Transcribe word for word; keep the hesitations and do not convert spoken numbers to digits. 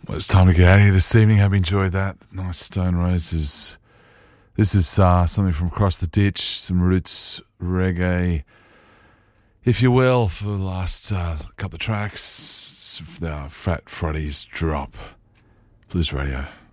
Well, it's time to get out of here this evening. Hope you enjoyed that. Nice Stone Roses. This is uh, something from Across the Ditch, some roots reggae, if you will, for the last uh, couple of tracks. The Fat Freddy's Drop. Blues Radio.